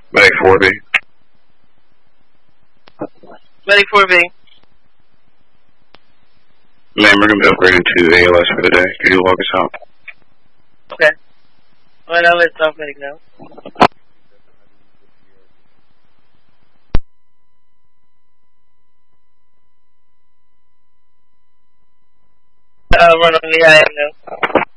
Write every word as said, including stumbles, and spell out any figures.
Medic four B. Medic four B. Ma'am, we're going to be upgrading to A L S for the day. Can you log us out? Okay. Alright, I'll let South Medic know. I'll run on the I M now.